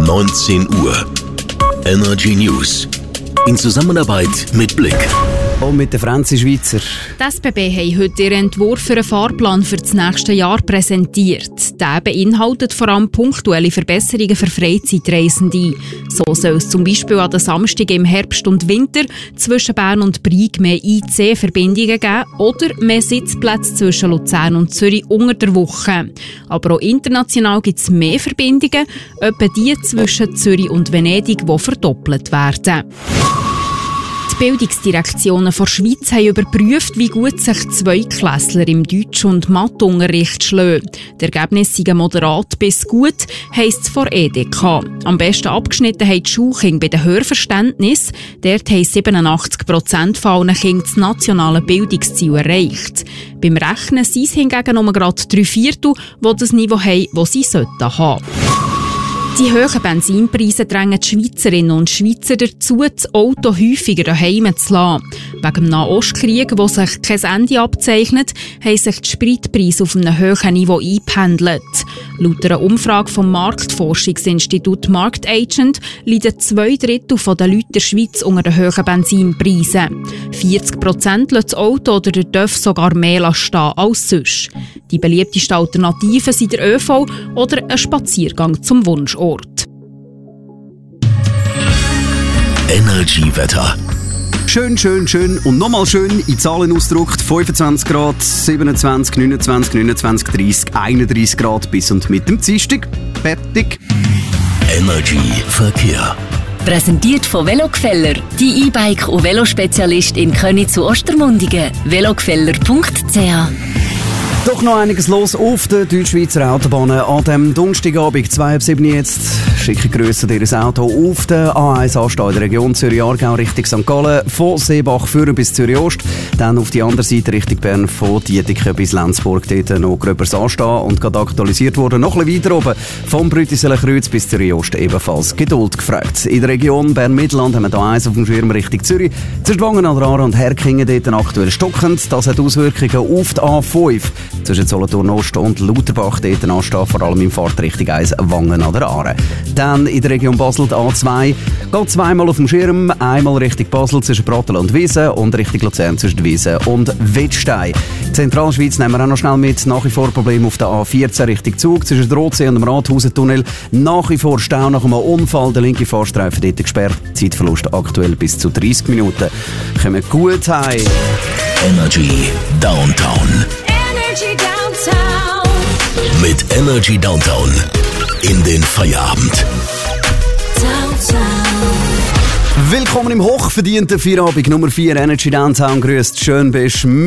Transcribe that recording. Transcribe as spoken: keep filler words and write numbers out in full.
neunzehn Uhr. Energy News. In Zusammenarbeit mit Blick. Und mit der Franzi Schweizer. Die S B B hat heute ihren Entwurf für einen Fahrplan für das nächste Jahr präsentiert. Der beinhaltet vor allem punktuelle Verbesserungen für Freizeitreisende. So soll es zum Beispiel an den Samstagen im Herbst und Winter zwischen Bern und Brieg mehr I C-Verbindungen geben oder mehr Sitzplätze zwischen Luzern und Zürich unter der Woche. Aber auch international gibt es mehr Verbindungen, etwa die zwischen Zürich und Venedig, die verdoppelt werden. Die Bildungsdirektionen der Schweiz haben überprüft, wie gut sich Zweiklässler im Deutsch- und Matheunterricht schlagen. Die Ergebnisse sind moderat bis gut, heisst es von E D K. Am besten abgeschnitten haben die Schulkinder bei den Hörverständnis. Dort haben siebenundachtzig Prozent von allen Kindern das nationale Bildungsziel erreicht. Beim Rechnen sind es hingegen nur gerade drei Viertel, die das Niveau haben, das sie haben sollten. Die hohen Benzinpreise drängen die Schweizerinnen und Schweizer dazu, das Auto häufiger daheim zu lassen. Wegen dem Nahostkrieg, wo sich kein Ende abzeichnet, haben sich die Spritpreise auf einem hohen Niveau eingependelt. Laut einer Umfrage vom Marktforschungsinstitut Marktagent leiden zwei Drittel der Leute der Schweiz unter den hohen Benzinpreisen. vierzig Prozent lassen das Auto oder der T Ö F sogar mehr stehen als sonst. Die beliebtesten Alternativen sind der ÖV oder ein Spaziergang zum Wunschort. Energy Wetter. Schön, schön, schön und nochmal schön in Zahlen ausgedrückt. fünfundzwanzig Grad, siebenundzwanzig, neunundzwanzig, neunundzwanzig, dreißig, einunddreißig Grad bis und mit dem Dienstag. Fertig. Energy Verkehr. Präsentiert von Velogefeller, die E-Bike- und Velospezialist in Köniz zu Ostermundigen. velogefeller punkt c h. Doch noch einiges los auf den Deutschschweizer Autobahnen. An dem Donnerstagabend, zwei ab sieben jetzt, schicke Grüße dir ein Auto auf der A eins anstehen in der Region Zürich-Aargau Richtung Sankt Gallen, von Seebach führen bis Zürich-Ost, dann auf die andere Seite Richtung Bern von Dietiken bis Lenzburg, dort noch gröbers anstehen und gerade aktualisiert worden. Noch ein bisschen weiter oben, vom Brütiseler-Kreuz bis Zürich-Ost ebenfalls Geduld gefragt. In der Region Bern-Mittelland haben wir da eins auf dem Schirm Richtung Zürich, zwischen Wangen an der Aare und Herkingen dort aktuell stockend. Das hat Auswirkungen auf die A fünf. Zwischen Solothurn Ost und Lauterbach dort anstehen, vor allem in Fahrtrichtung eins Wangen an der Aare. Dann in der Region Basel die A zwei, geht zweimal auf dem Schirm, einmal Richtung Basel zwischen Pratteln und Wiesen und Richtung Luzern zwischen Wiesen und Wettstein. Zentralschweiz nehmen wir auch noch schnell mit, nach wie vor Probleme auf der A vierzehn Richtung Zug, zwischen der Rotsee und dem Rathausentunnel, nach wie vor Stau nach einem Unfall, der linke Fahrstreifen dort gesperrt, Zeitverlust aktuell bis zu dreißig Minuten. Kommen gut heim. Energy Downtown. Downtown. Mit Energy Downtown in den Feierabend. Downtown. Willkommen im hochverdienten Feierabend Nummer vier Energy Downtown. Grüßt, schön bist